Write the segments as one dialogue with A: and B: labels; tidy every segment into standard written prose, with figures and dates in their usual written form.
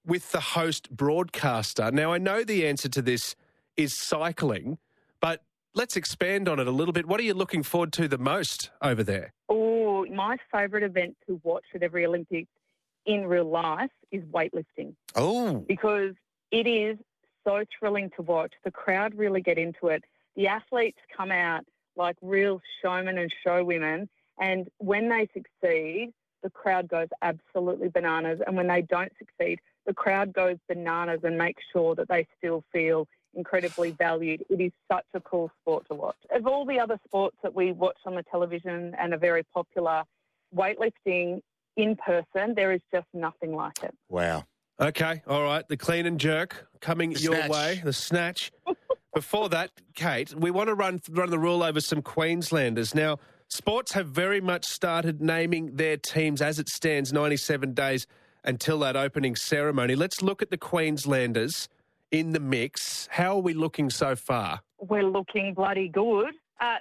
A: with the host broadcaster? Now, I know the answer to this is cycling, but let's expand on it a little bit. What are you looking forward to the most over there?
B: Oh, my favourite event to watch at every Olympics in real life is weightlifting.
C: Oh.
B: Because it is so thrilling to watch. The crowd really get into it. The athletes come out like real showmen and showwomen, and when they succeed, the crowd goes absolutely bananas, and when they don't succeed, the crowd goes bananas and makes sure that they still feel incredibly valued. It is such a cool sport to watch. Of all the other sports that we watch on the television and are very popular, weightlifting in person, there is just nothing like it.
C: Wow.
A: Okay, all right. The clean and jerk coming your way. The snatch. Before that, Kate, we want to run the rule over some Queenslanders. Now, sports have very much started naming their teams as it stands 97 days until that opening ceremony. Let's look at the Queenslanders in the mix. How are we looking so far?
B: We're looking bloody good.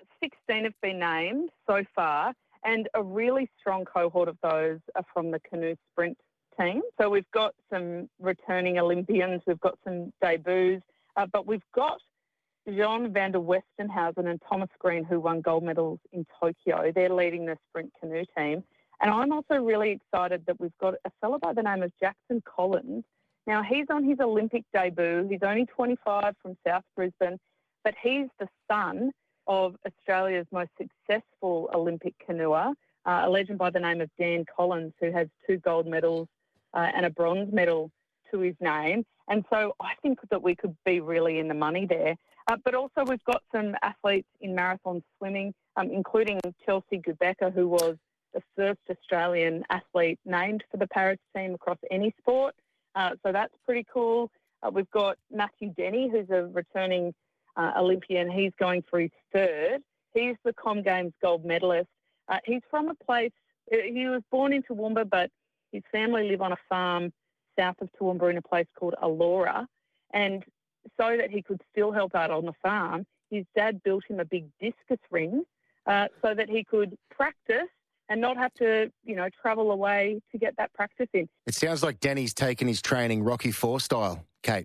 B: 16 have been named so far, and a really strong cohort of those are from the canoe sprint team. So we've got some returning Olympians, we've got some debuts, but we've got Jean van der Westenhausen and Thomas Green, who won gold medals in Tokyo. They're leading the sprint canoe team. And I'm also really excited that we've got a fellow by the name of Jackson Collins. Now, he's on his Olympic debut. He's only 25 from South Brisbane, but he's the son of Australia's most successful Olympic canoer, a legend by the name of Dan Collins, who has 2 gold medals and a bronze medal to his name. And so I think that we could be really in the money there. But also we've got some athletes in marathon swimming, including Chelsea Gubecka, who was the first Australian athlete named for the Paris team across any sport. So that's pretty cool. We've got Matthew Denny, who's a returning Olympian. He's going for his 3rd. He's the Com Games gold medalist. He's from a place, he was born in Toowoomba, but his family live on a farm south of Toowoomba in a place called Alora. And so that he could still help out on the farm, his dad built him a big discus ring so that he could practice and not have to, travel away to get that practice in.
C: It sounds like Denny's taken his training Rocky IV style, Kate.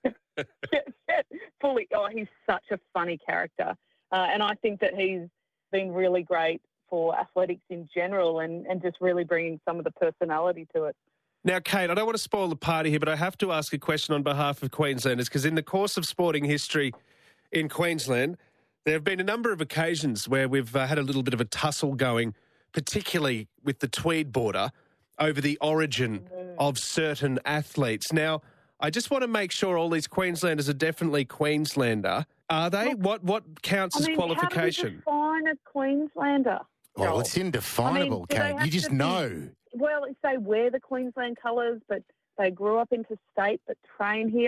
B: Fully. Oh, he's such a funny character. And I think that he's been really great for athletics in general and just really bringing some of the personality to it.
A: Now, Kate, I don't want to spoil the party here, but I have to ask a question on behalf of Queenslanders, because in the course of sporting history in Queensland, there have been a number of occasions where we've had a little bit of a tussle going, particularly with the Tweed border, over the origin of certain athletes. Now, I just want to make sure all these Queenslanders are definitely Queenslander. Are they? What counts as qualification?
B: How do you define a Queenslander?
C: Oh, it's indefinable, Kate. You just know.
B: Well, if they wear the Queensland colours, but they grew up interstate but train here.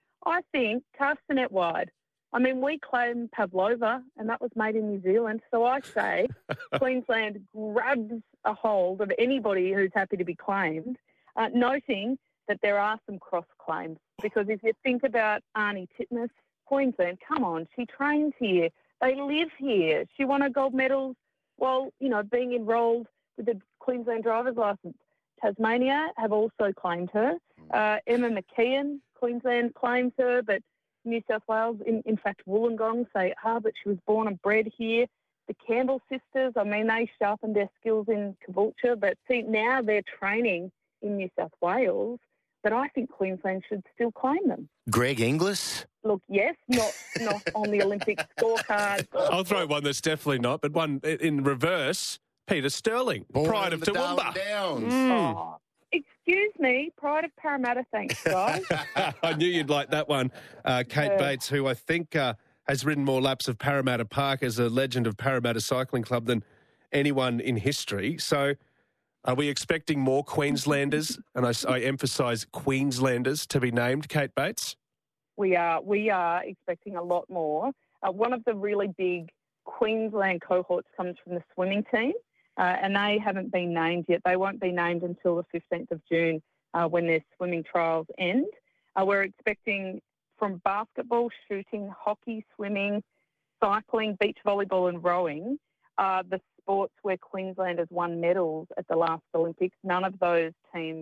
B: I think Castanet wide. We claim Pavlova, and that was made in New Zealand. So I say Queensland grabs a hold of anybody who's happy to be claimed, noting that there are some cross-claims. Because if you think about Arnie Titmus, Queensland, come on, she trains here. They live here. She won her gold medals while, being enrolled with the Queensland driver's licence. Tasmania have also claimed her. Emma McKeon, Queensland claims her, but New South Wales, in fact, Wollongong say, but she was born and bred here. The Campbell sisters, they sharpened their skills in Caboolture, but see, now they're training in New South Wales, but I think Queensland should still claim them.
C: Greg Inglis?
B: Look, yes, not on the Olympic scorecard.
A: I'll throw one that's definitely not, but one in reverse, Peter Sterling, pride of Toowoomba.
B: Oh, excuse me, pride of Parramatta, thanks, guys.
A: I knew you'd like that one. Kate Bates, who I think has ridden more laps of Parramatta Park as a legend of Parramatta Cycling Club than anyone in history. So are we expecting more Queenslanders, and I emphasise Queenslanders, to be named, Kate Bates?
B: We are expecting a lot more. One of the really big Queensland cohorts comes from the swimming team, and they haven't been named yet. They won't be named until the 15th of June when their swimming trials end. We're expecting from basketball, shooting, hockey, swimming, cycling, beach volleyball and rowing, the sports where Queensland has won medals at the last Olympics. None of those teams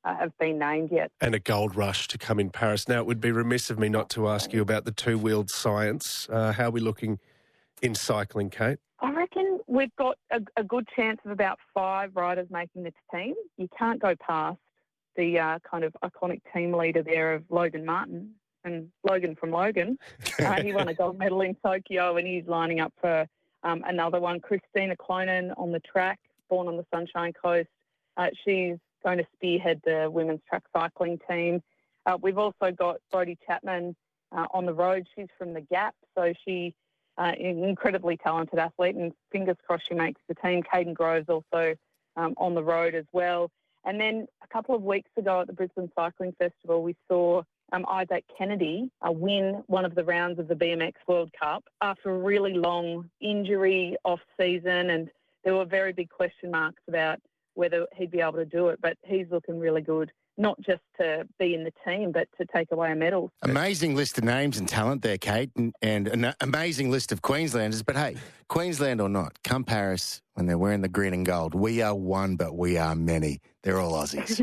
B: have been named yet.
A: And a gold rush to come in Paris. Now, it would be remiss of me not to ask you about the two-wheeled science. How are we looking in cycling, Kate?
B: I reckon we've got a good chance of about 5 riders making the team. You can't go past the kind of iconic team leader there of Logan Martin. And Logan from Logan, he won a gold medal in Tokyo and he's lining up for another one. Christina Clonan on the track, born on the Sunshine Coast. She's going to spearhead the women's track cycling team. We've also got Brodie Chapman on the road. She's from the Gap, so she an incredibly talented athlete, and fingers crossed she makes the team. Caden Groves also on the road as well. And then a couple of weeks ago at the Brisbane Cycling Festival, we saw Isaac Kennedy win one of the rounds of the BMX World Cup after a really long injury off-season, and there were very big question marks about whether he'd be able to do it, but he's looking really good, not just to be in the team, but to take away a medal.
C: Amazing list of names and talent there, Kate, and an amazing list of Queenslanders. But hey, Queensland or not, come Paris when they're wearing the green and gold. We are one, but we are many. They're all Aussies.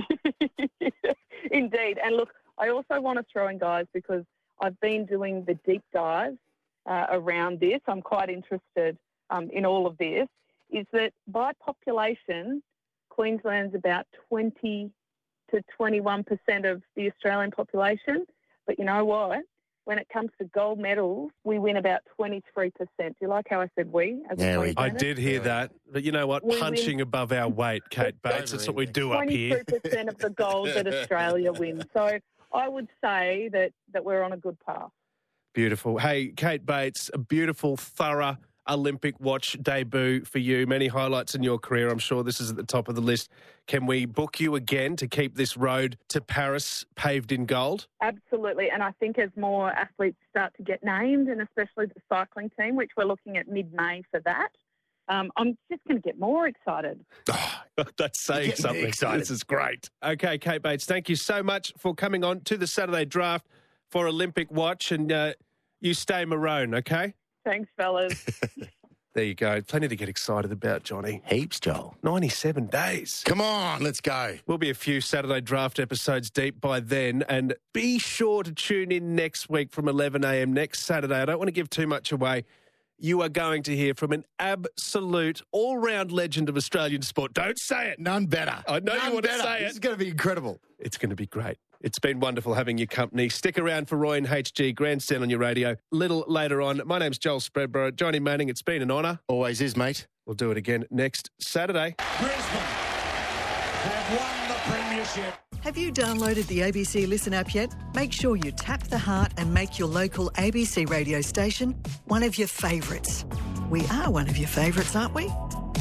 B: Indeed. And look, I also want to throw in, guys, because I've been doing the deep dive around this. I'm quite interested in all of this, is that by population, Queensland's about 20 to 21% of the Australian population. But you know what? When it comes to gold medals, we win about 23%. Do you like how I said we?
A: I did hear that. But you know what? Punching above our weight, Kate Bates. That's what we do up here.
B: 23% of the gold that Australia wins. So I would say that we're on a good path.
A: Beautiful. Hey, Kate Bates, a beautiful, thorough Olympic watch debut for you. Many highlights in your career. I'm sure this is at the top of the list. Can we book you again to keep this road to Paris paved in gold?
B: Absolutely. And I think as more athletes start to get named, and especially the cycling team, which we're looking at mid-May for that, I'm just going to get more excited.
A: Oh, that's saying something. This is great. Okay, Kate Bates, thank you so much for coming on to the Saturday Draft for Olympic Watch. And you stay maroon, okay?
B: Thanks, fellas.
A: There you go. Plenty to get excited about, Johnny.
C: Heaps, Joel.
A: 97 days.
C: Come on, let's go.
A: We'll be a few Saturday Draft episodes deep by then. And be sure to tune in next week from 11 a.m. next Saturday. I don't want to give too much away. You are going to hear from an absolute all-round legend of Australian sport. Don't say it.
C: None better.
A: I know you want to say it.
C: This is going to be incredible.
A: It's going to be great. It's been wonderful having your company. Stick around for Roy and HG Grandstand on your radio. Little later on. My name's Joel Spreadborough. Johnny Manning, it's been an honour.
C: Always is, mate.
A: We'll do it again next Saturday.
D: Brisbane have won the premiership.
E: Have you downloaded the ABC Listen app yet? Make sure you tap the heart and make your local ABC radio station one of your favourites. We are one of your favourites, aren't we?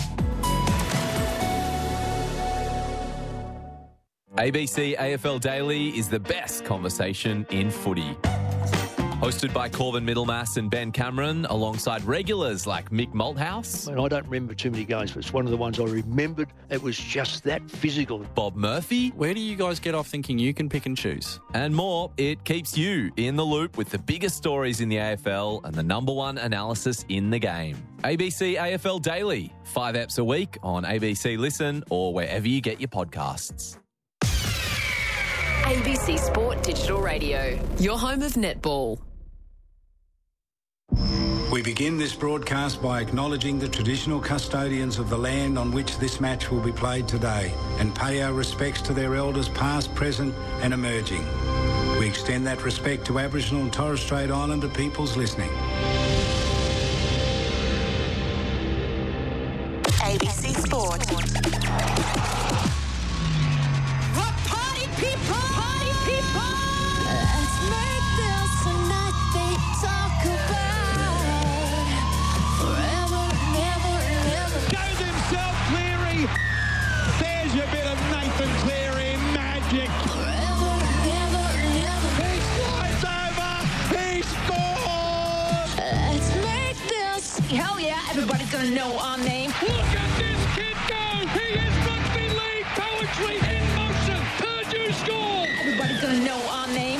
F: ABC AFL Daily is the best conversation in footy. Hosted by Corvin Middlemass and Ben Cameron, alongside regulars like Mick Malthouse.
G: I don't remember too many games, but it's one of the ones I remembered. It was just that physical.
F: Bob Murphy.
H: Where do you guys get off thinking you can pick and choose?
F: And more. It keeps you in the loop with the biggest stories in the AFL and the number one analysis in the game. ABC AFL Daily. 5 eps a week on ABC Listen or wherever you get your podcasts.
I: ABC Sport Digital Radio, your home of netball.
J: We begin this broadcast by acknowledging the traditional custodians of the land on which this match will be played today and pay our respects to their elders past, present and emerging. We extend that respect to Aboriginal and Torres Strait Islander peoples listening.
I: ABC Sport.
D: There's your bit of Nathan Cleary magic. He slides over. He scores.
I: Let's make this. Hell yeah, everybody's going to know our name.
D: Look at this kid go. He is rugby league poetry in motion. Purdue score.
I: Everybody's going to know our name.